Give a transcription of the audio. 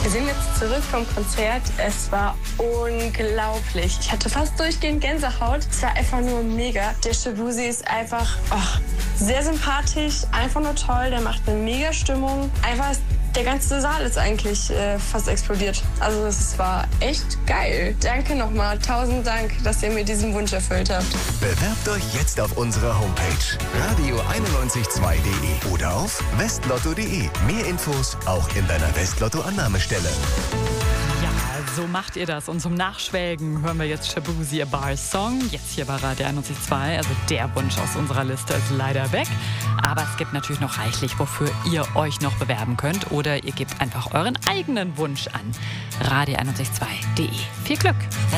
Wir sind jetzt zurück vom Konzert. Es war unglaublich. Ich hatte fast durchgehend Gänsehaut. Es war einfach nur mega. Der Shaboozey ist einfach sehr sympathisch, einfach nur toll. Der macht eine mega Stimmung. Einfach der ganze Saal ist eigentlich fast explodiert. Also es war echt geil. Danke nochmal. 1000 Dank, dass ihr mir diesen Wunsch erfüllt habt. Bewerbt euch jetzt auf unserer Homepage radio912.de oder auf westlotto.de. Mehr Infos auch in deiner Westlotto-Annahmestelle. So macht ihr das. Und zum Nachschwelgen hören wir jetzt Shaboozey, A Bar Song. Jetzt hier bei Radio 91.2. Also der Wunsch aus unserer Liste ist leider weg. Aber es gibt natürlich noch reichlich, wofür ihr euch noch bewerben könnt. Oder ihr gebt einfach euren eigenen Wunsch an. radio912.de. Viel Glück!